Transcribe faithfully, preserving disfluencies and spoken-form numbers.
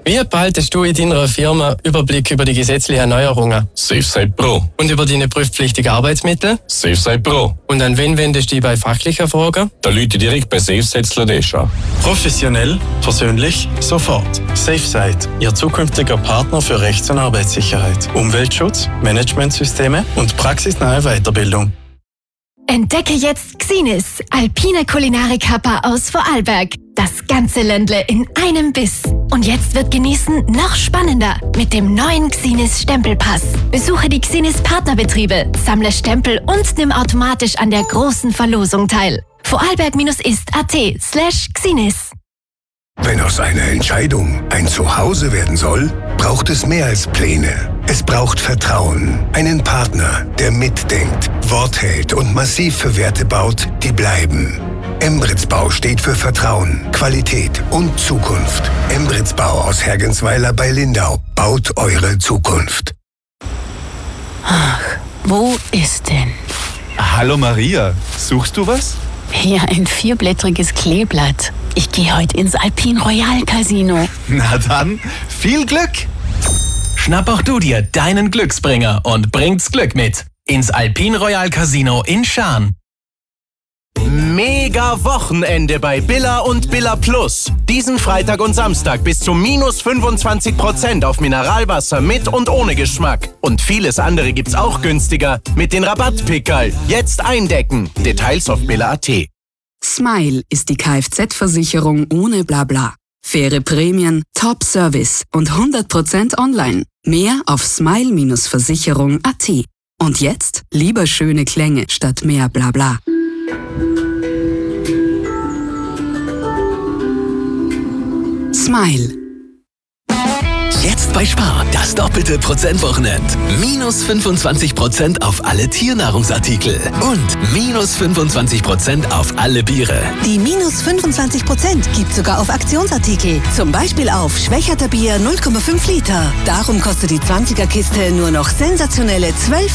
Wie behaltest du in deiner Firma Überblick über die gesetzlichen Neuerungen? SafeSite Pro. Und über deine prüfpflichtigen Arbeitsmittel? SafeSite Pro. Und an wen wendest du dich bei fachlichen Fragen? Da Leute direkt bei SafeSite Sladesh an. Professionell, persönlich, sofort. SafeSite, Ihr zukünftiger Partner für Rechts- und Arbeitssicherheit, Umweltschutz, Managementsysteme und praxisnahe Weiterbildung. Entdecke jetzt Xinis, alpine Kulinarik-Happer aus Vorarlberg. Das ganze Ländle in einem Biss. Und jetzt wird Genießen noch spannender mit dem neuen Xinis Stempelpass. Besuche die Xinis Partnerbetriebe, sammle Stempel und nimm automatisch an der großen Verlosung teil. Vorarlberg-ist.at slash Xinis. Wenn aus einer Entscheidung ein Zuhause werden soll, braucht es mehr als Pläne. Es braucht Vertrauen, einen Partner, der mitdenkt, Wort hält und massiv für Werte baut, die bleiben. Embrits Bau steht für Vertrauen, Qualität und Zukunft. Embrits Bau aus Hergensweiler bei Lindau baut eure Zukunft. Ach, wo ist denn? Hallo Maria, suchst du was? Ja, ein vierblättriges Kleeblatt. Ich gehe heute ins Alpine Royal Casino. Na dann, viel Glück! Schnapp auch du dir deinen Glücksbringer und bringt's Glück mit ins Alpine Royal Casino in Schaan. Mega Wochenende bei Billa und Billa Plus. Diesen Freitag und Samstag bis zu minus fünfundzwanzig Prozent auf Mineralwasser mit und ohne Geschmack. Und vieles andere gibt's auch günstiger mit den Rabattpickerl. Jetzt eindecken. Details auf billa punkt at. Smile ist die Kfz-Versicherung ohne Blabla. Faire Prämien, Top-Service und hundert Prozent online. Mehr auf smile Versicherung punkt at. Und jetzt lieber schöne Klänge statt mehr Blabla. Smile. Jetzt bei Spar, das doppelte Prozentwochenend. Minus fünfundzwanzig Prozent auf alle Tiernahrungsartikel und minus fünfundzwanzig Prozent auf alle Biere. Die minus fünfundzwanzig Prozent gibt sogar auf Aktionsartikel. Zum Beispiel auf Schwächerter Bier null Komma fünf Liter. Darum kostet die zwanziger Kiste nur noch sensationelle zwölf